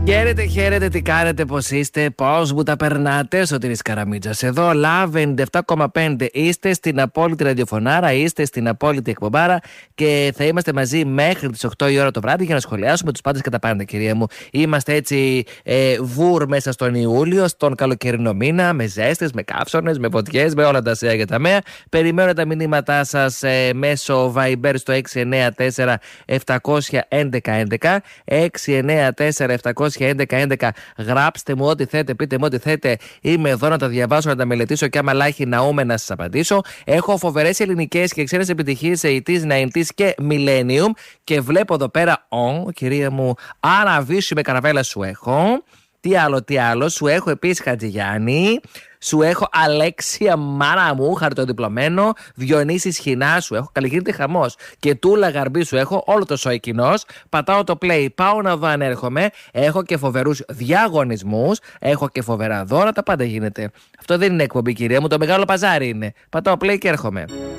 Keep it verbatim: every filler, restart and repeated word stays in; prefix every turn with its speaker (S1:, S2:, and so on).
S1: Χαίρετε, χαίρετε, τι κάνετε, πώς είστε, πώς μου τα περνάτε? Σωτήρης Καραμίτζας εδώ, Love ενενήντα επτά κόμμα πέντε. Είστε στην απόλυτη ραδιοφωνάρα, είστε στην απόλυτη εκπομπάρα και θα είμαστε μαζί μέχρι τις οκτώ η ώρα το βράδυ για να σχολιάσουμε τους πάντες και τα πάντα, κυρία μου. Είμαστε έτσι ε, βουρ μέσα στον Ιούλιο, στον καλοκαιρινό μήνα, με ζέστες, με καύσονες, με φωτιές, με όλα τα σέα και τα μέα. Περιμένω τα μηνύματά σας ε, μέσω Viber στο έξι εννιά τέσσερα επτά ένα ένα ένα έξι εννιά τέσσερα επτά ένα ένα έντεκα. Γράψτε μου ό,τι θέτε, πείτε μου ό,τι θέτε. Είμαι εδώ να τα διαβάσω, να τα μελετήσω και άμα λάχει ναούμε να σας απαντήσω. Έχω φοβερές ελληνικές και ξένες επιτυχίες ογδόντα, ενενήντα και Millennium. Και βλέπω εδώ πέρα, oh, κυρία μου, Αναβίσου με καραβέλα σου έχω. Τι άλλο, τι άλλο, σου έχω επίσης Χατζηγιάννη. Σου έχω Αλέξια μάνα μου, χαρτοδιπλωμένο. Διονύση Σχοινά σου έχω. Καλλιγίνεται χαμός. Και Τούλα Γαρμπή σου έχω. Όλο το σοϊ κοινός. Πατάω το play. Πάω να δω αν έρχομαι. Έχω και φοβερούς διαγωνισμούς. Έχω και φοβερά δώρα. Τα πάντα γίνεται. Αυτό δεν είναι εκπομπή, κυρία μου. Το μεγάλο παζάρι είναι. Πατάω play και έρχομαι.